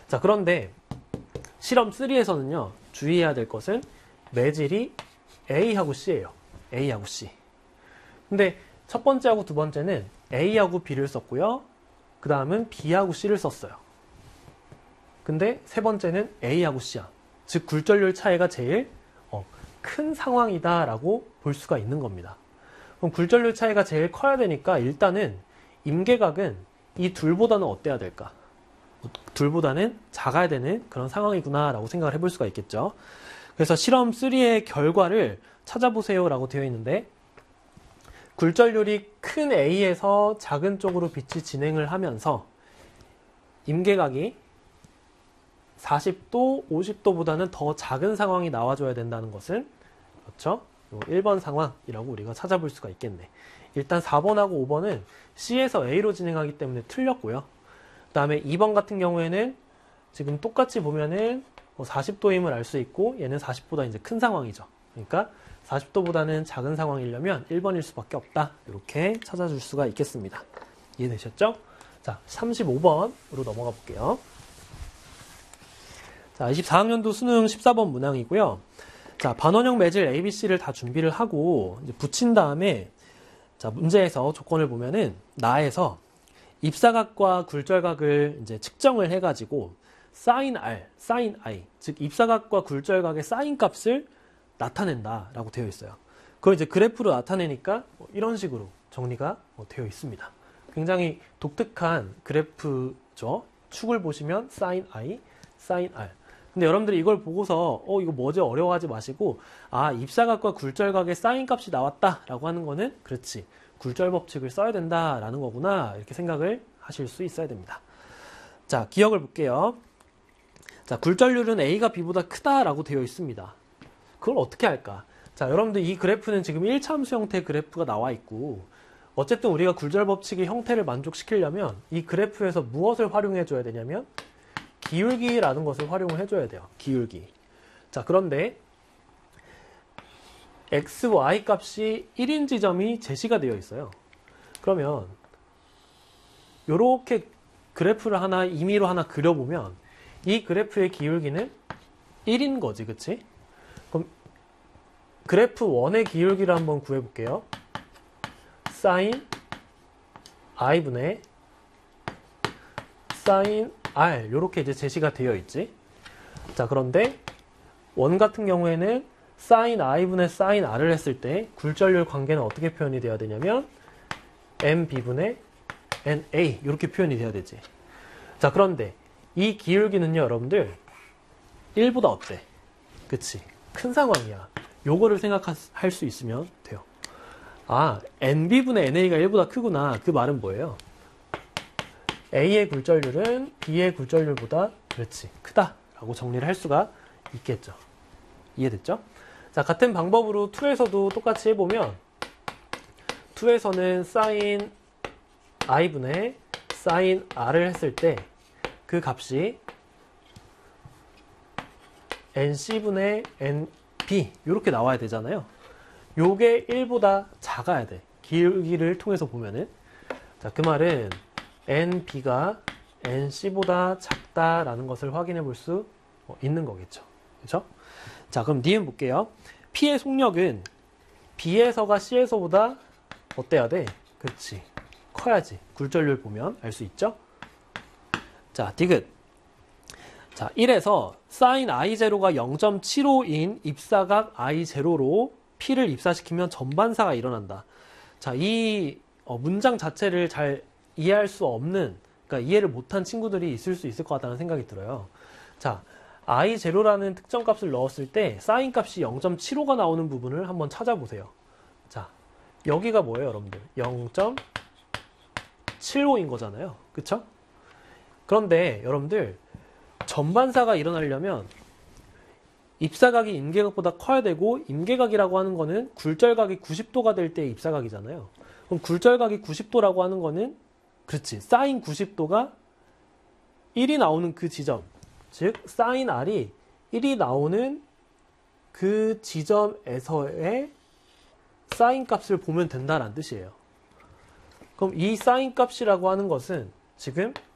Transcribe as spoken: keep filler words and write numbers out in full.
자, 그런데 실험 삼에서는요, 주의해야 될 것은 매질이 A하고 C예요. A하고 C. 근데 첫 번째하고 두 번째는 A하고 B를 썼고요. 그 다음은 B하고 C를 썼어요. 근데 세 번째는 A하고 C야. 즉 굴절률 차이가 제일 어, 큰 상황이다라고 볼 수가 있는 겁니다. 그럼 굴절률 차이가 제일 커야 되니까 일단은 임계각은 이 둘보다는 어때야 될까? 둘보다는 작아야 되는 그런 상황이구나 라고 생각을 해볼 수가 있겠죠. 그래서 실험 삼의 결과를 찾아보세요 라고 되어 있는데, 굴절률이 큰 A에서 작은 쪽으로 빛이 진행을 하면서 임계각이 사십 도, 오십 도보다는 더 작은 상황이 나와줘야 된다는 것은, 그렇죠? 일 번 상황이라고 우리가 찾아볼 수가 있겠네. 일단 사 번하고 오 번은 C에서 A로 진행하기 때문에 틀렸고요. 그 다음에 이 번 같은 경우에는 지금 똑같이 보면은 사십 도임을 알 수 있고, 얘는 사십보다 이제 큰 상황이죠. 그러니까 사십 도보다는 작은 상황이려면 일 번일 수밖에 없다. 이렇게 찾아줄 수가 있겠습니다. 이해되셨죠? 자, 삼십오 번으로 넘어가 볼게요. 자, 이십사 학년도 수능 십사 번 문항이고요. 자, 반원형 매질 A, B, C를 다 준비를 하고 이제 붙인 다음에, 자, 문제에서 조건을 보면은 나에서 입사각과 굴절각을 이제 측정을 해가지고 sin R, sin I, 즉 입사각과 굴절각의 사인 값을 나타낸다라고 되어 있어요. 그걸 이제 그래프로 나타내니까 뭐 이런 식으로 정리가 되어 있습니다. 굉장히 독특한 그래프죠. 축을 보시면 sin I, sin R. 근데 여러분들이 이걸 보고서 어 이거 뭐지 어려워하지 마시고, 아 입사각과 굴절각의 사인 값이 나왔다라고 하는 거는 그렇지 굴절 법칙을 써야 된다라는 거구나 이렇게 생각을 하실 수 있어야 됩니다. 자, 기억을 볼게요. 자, 굴절률은 A가 B보다 크다라고 되어 있습니다. 그걸 어떻게 할까? 자, 여러분들 이 그래프는 지금 일 차 함수 형태의 그래프가 나와 있고, 어쨌든 우리가 굴절 법칙의 형태를 만족시키려면 이 그래프에서 무엇을 활용해 줘야 되냐면 기울기라는 것을 활용을 해줘야 돼요. 기울기. 자, 그런데 x, y 값이 일인 지점이 제시가 되어 있어요. 그러면 이렇게 그래프를 하나 임의로 하나 그려보면 이 그래프의 기울기는 일인 거지, 그치? 그럼 그래프 일의 기울기를 한번 구해볼게요. sin i분의 sin r 이렇게 이제 제시가 되어 있지. 자, 그런데 원 같은 경우에는 sin i분의 sin r을 했을 때 굴절률 관계는 어떻게 표현이 돼야 되냐면 mb분의 na 이렇게 표현이 돼야 되지. 자, 그런데 이 기울기는요 여러분들 일보다 어때? 그치? 큰 상황이야. 요거를 생각할 수 있으면 돼요. 아, nb분의 na가 일보다 크구나. 그 말은 뭐예요? A의 굴절률은 B의 굴절률보다 그렇지 크다 라고 정리를 할 수가 있겠죠. 이해됐죠? 자, 같은 방법으로 이에서도 똑같이 해보면 이에서는 sin i분의 sin r을 했을 때 그 값이 nc분의 nb 이렇게 나와야 되잖아요. 요게 일보다 작아야 돼. 기울기를 통해서 보면은. 자, 그 말은 nb가 nc보다 작다라는 것을 확인해 볼 수 있는 거겠죠. 그렇죠? 자, 그럼 니은 볼게요. P의 속력은 B에서가 C에서보다 어때야 돼? 그렇지. 커야지. 굴절률 보면 알 수 있죠? 자, 디귿. 자, 일에서 sin 아이 제로가 영 점 칠오인 입사각 아이 제로로 P를 입사시키면 전반사가 일어난다. 자, 이 어, 문장 자체를 잘 이해할 수 없는, 그러니까 이해를 못한 친구들이 있을 수 있을 것 같다는 생각이 들어요. 자, 아이 제로라는 특정 값을 넣었을 때 사인 값이 영 점 칠오가 나오는 부분을 한번 찾아보세요. 자, 여기가 뭐예요, 여러분들? 영 점 칠오인 거잖아요. 그쵸? 그런데 여러분들 전반사가 일어나려면 입사각이 임계각보다 커야 되고, 임계각이라고 하는 거는 굴절각이 구십 도가 될 때의 입사각이잖아요. 그럼 굴절각이 구십 도라고 하는 거는 그렇지. 사인 구십 도가 일이 나오는 그 지점, 즉 사인 r이 일이 나오는 그 지점에서의 사인 값을 보면 된다는 뜻이에요. 그럼 이 사인 값이라고 하는 것은 지금